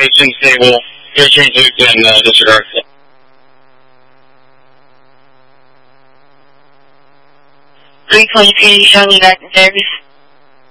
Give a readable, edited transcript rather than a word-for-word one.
communication stable. Your change you can disregard. 323 Charlie back in service.